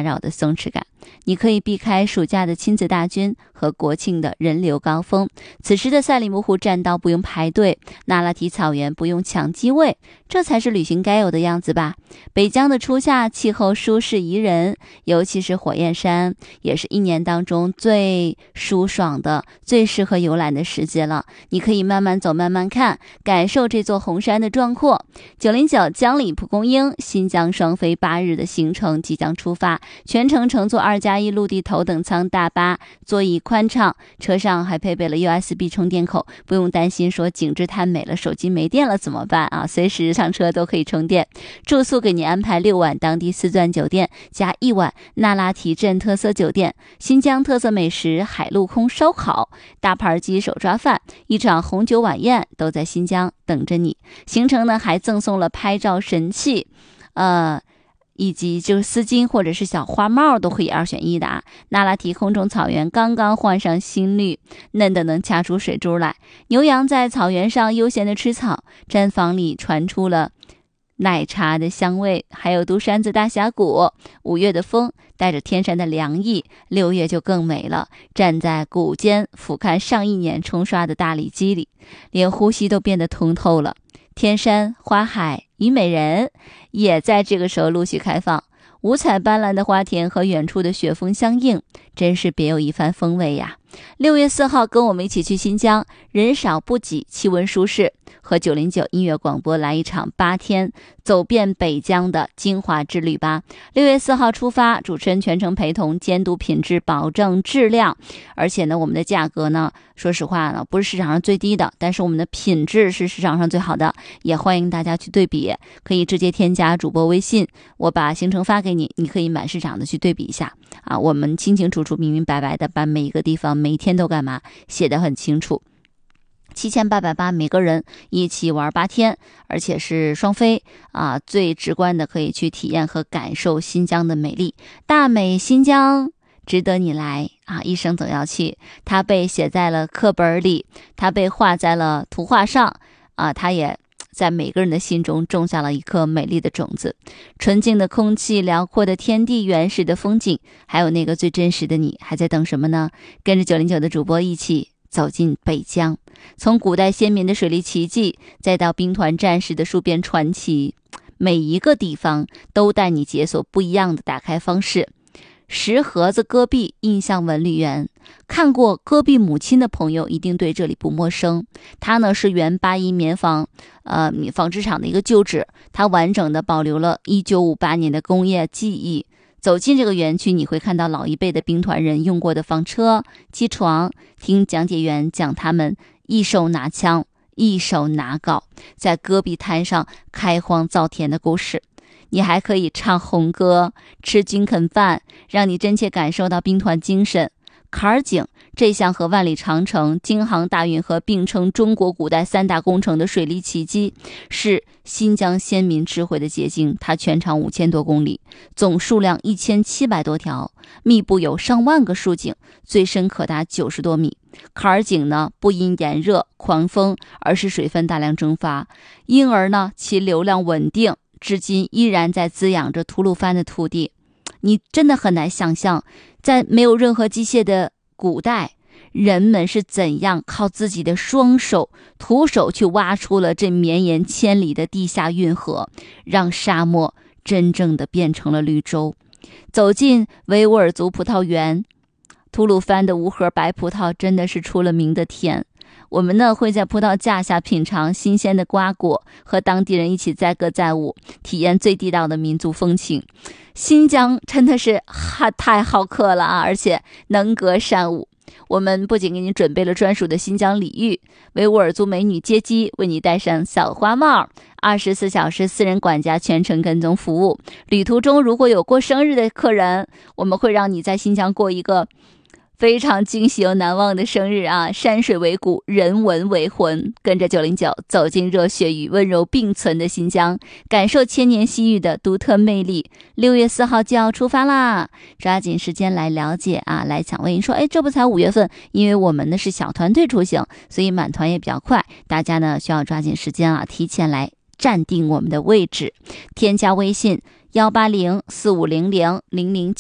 打扰的松弛感。你可以避开暑假的亲子大军和国庆的人流高峰。此时的赛里木湖栈道不用排队，那拉提草原不用抢机位，这才是旅行该有的样子吧。北疆的初夏气候舒适宜人，尤其是火焰山，也是一年当中最舒爽的、最适合游览的时节了。你可以慢慢走，慢慢看，感受这座红山的壮阔。909江里蒲公英新疆双飞8日的行程即将出发，全程乘坐2+1陆地头等舱大巴，座椅宽敞，车上还配备了 USB 充电口，不用担心说景致太美了手机没电了怎么办啊？随时上车都可以充电。住宿给你安排6晚当地4钻酒店加1晚那拉提镇特色酒店，新疆特色美食海陆空烧烤、大盘鸡手抓饭，一场红酒晚宴都在新疆等着你。行程呢还赠送了拍照神器，以及就是丝巾或者是小花帽都可以2选1的啊。那拉提空中草原刚刚换上新绿，嫩的能掐出水珠来。牛羊在草原上悠闲的吃草，毡房里传出了奶茶的香味，还有独山子大峡谷。5月的风带着天山的凉意，6月就更美了。站在谷间俯瞰上1年冲刷的大理基里，连呼吸都变得通透了。天山、花海、虞美人也在这个时候陆续开放，五彩斑斓的花田和远处的雪峰相映，真是别有一番风味呀。6月4号跟我们一起去新疆，人少不挤，气温舒适，和909音乐广播来一场8天走遍北疆的精华之旅吧。6月4号出发，主持人全程陪同，监督品质，保证质量。而且呢，我们的价格呢，说实话呢，不是市场上最低的，但是我们的品质是市场上最好的，也欢迎大家去对比。可以直接添加主播微信，我把行程发给你，你可以满市场的去对比一下啊。我们清清楚楚、明明白白的把每一个地方每一天都干嘛写得很清楚。7880每个人一起玩8天，而且是双飞啊，最直观的可以去体验和感受新疆的美丽。大美新疆值得你来啊！一生总要去。它被写在了课本里，它被画在了图画上啊，它也在每个人的心中种下了一颗美丽的种子。纯净的空气，辽阔的天地，原始的风景，还有那个最真实的你，还在等什么呢？跟着909的主播一起走进北疆，从古代先民的水利奇迹，再到兵团战士的戍边传奇，每一个地方都带你解锁不一样的打开方式。石河子戈壁印象文旅园，看过戈壁母亲的朋友一定对这里不陌生。它呢是原81棉纺织厂的一个旧址，它完整的保留了1958年的工业记忆。走进这个园区，你会看到老一辈的兵团人用过的房车、机床，听讲解员讲他们一手拿枪一手拿镐，在戈壁滩上开荒造田的故事。你还可以唱红歌，吃军垦饭，让你真切感受到兵团精神。坎儿井这项和万里长城、京杭大运河并称中国古代3大工程的水利奇迹，是新疆先民智慧的结晶。它全长5000多公里，总数量1700多条，密布有上万个竖井，最深可达90多米。坎儿井呢，不因炎热、狂风，而是水分大量蒸发，因而呢，其流量稳定，至今依然在滋养着吐鲁番的土地。你真的很难想象，在没有任何机械的古代，人们是怎样靠自己的双手徒手去挖出了这绵延千里的地下运河，让沙漠真正的变成了绿洲。走进维吾尔族葡萄园，吐鲁番的无核白葡萄真的是出了名的甜。我们呢会在葡萄架下品尝新鲜的瓜果，和当地人一起载歌载舞，体验最地道的民族风情。新疆真的是太好客了啊，而且能歌善舞。我们不仅给你准备了专属的新疆礼遇，维吾尔族美女接机，为你戴上小花帽，24小时私人管家全程跟踪服务。旅途中如果有过生日的客人，我们会让你在新疆过一个非常惊喜又难忘的生日啊！山水为骨，人文为魂，跟着909走进热血与温柔并存的新疆，感受千年西域的独特魅力。6月4号就要出发啦，抓紧时间来了解啊，来抢位。你说，这不才5月份？因为我们呢是小团队出行，所以满团也比较快，大家呢需要抓紧时间啊，提前来占定我们的位置。添加微信18045000079